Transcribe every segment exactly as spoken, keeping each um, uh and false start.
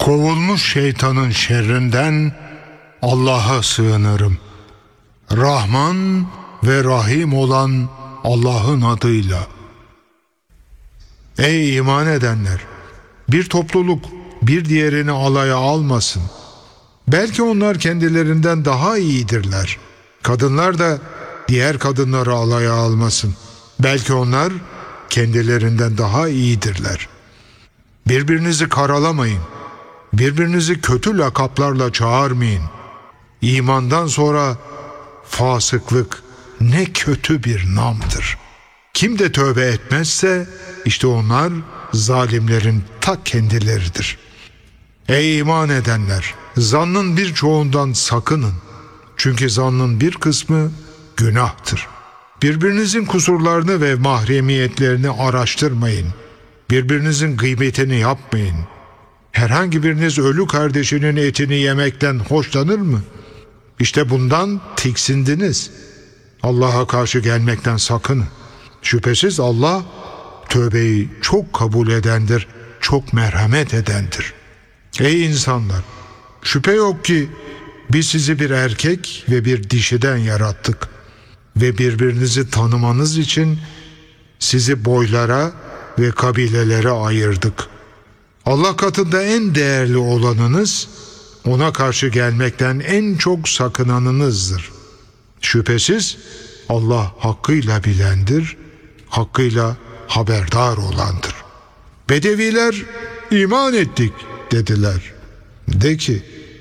Kovulmuş şeytanın şerrinden Allah'a sığınırım. Rahman ve Rahim olan Allah'ın adıyla. Ey iman edenler! Bir topluluk bir diğerini alaya almasın. Belki onlar kendilerinden daha iyidirler. Kadınlar da diğer kadınları alaya almasın. Belki onlar kendilerinden daha iyidirler. Birbirinizi karalamayın. Birbirinizi kötü lakaplarla çağırmayın. İmandan sonra fasıklık ne kötü bir namdır. Kim de tövbe etmezse işte onlar zalimlerin ta kendileridir. Ey iman edenler! Zannın birçoğundan sakının. Çünkü zannın bir kısmı günahtır. Birbirinizin kusurlarını ve mahremiyetlerini araştırmayın. Birbirinizin gıybetini yapmayın. Herhangi biriniz ölü kardeşinin etini yemekten hoşlanır mı? İşte bundan tiksindiniz. Allah'a karşı gelmekten sakının. Şüphesiz Allah tövbeyi çok kabul edendir, çok merhamet edendir. Ey insanlar! Şüphe yok ki biz sizi bir erkek ve bir dişiden yarattık ve birbirinizi tanımanız için sizi boylara ve kabilelere ayırdık. Allah katında en değerli olanınız, ona karşı gelmekten en çok sakınanınızdır. Şüphesiz Allah hakkıyla bilendir, hakkıyla haberdar olandır. Bedeviler iman ettik dediler. De ki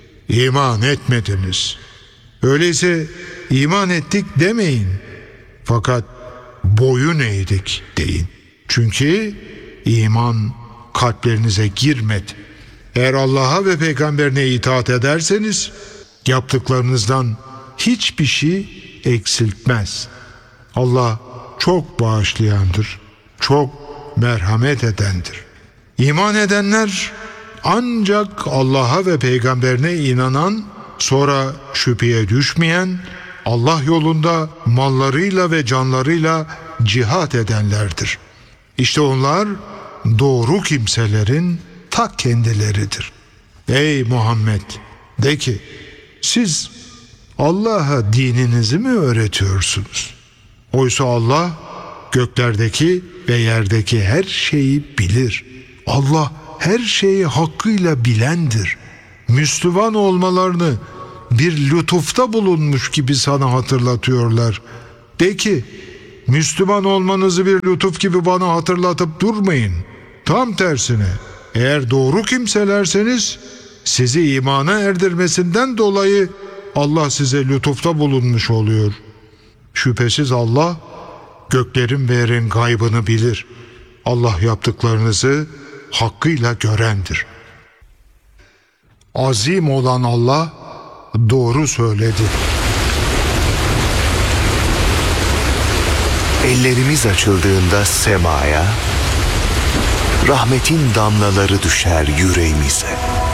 iman etmediniz. Öyleyse iman ettik demeyin. Fakat boyun eğdik deyin. Çünkü iman kalplerinize girmedi. Eğer Allah'a ve peygamberine itaat ederseniz yaptıklarınızdan hiçbir şey eksiltmez. Allah çok bağışlayandır, çok merhamet edendir. İman edenler ancak Allah'a ve peygamberine inanan, sonra şüpheye düşmeyen, Allah yolunda mallarıyla ve canlarıyla cihat edenlerdir. İşte onlar doğru kimselerin ta kendileridir. Ey Muhammed! De ki, siz Allah'a dininizi mi öğretiyorsunuz? Oysa Allah göklerdeki ve yerdeki her şeyi bilir. Allah her şeyi hakkıyla bilendir. Müslüman olmalarını bir lütufta bulunmuş gibi sana hatırlatıyorlar. De ki, Müslüman olmanızı bir lütuf gibi bana hatırlatıp durmayın. Tam tersine, eğer doğru kimselerseniz sizi imana erdirmesinden dolayı Allah size lütufta bulunmuş oluyor. Şüphesiz Allah göklerin ve yerin gaybını bilir. Allah yaptıklarınızı hakkıyla görendir. Azim olan Allah doğru söyledi. Ellerimiz açıldığında semaya, rahmetin damlaları düşer yüreğimize.